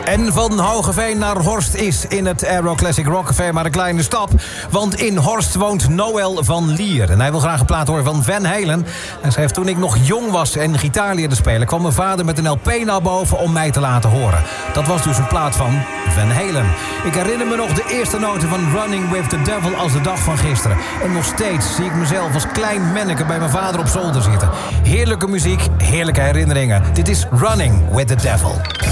En van Hogeveen naar Horst is in het Aero Classic Rock Café maar een kleine stap. Want in Horst woont Noël van Lier. En hij wil graag een plaat horen van Van Halen. Hij schreef: toen ik nog jong was en gitaar leerde spelen, kwam mijn vader met een LP naar boven om mij te laten horen. Dat was dus een plaat van Van Halen. Ik herinner me nog de eerste noten van Running with the Devil als de dag van gisteren. En nog steeds zie ik mezelf als klein manneke bij mijn vader op zolder zitten. Heerlijke muziek, heerlijke herinneringen. Dit is Running with the Devil.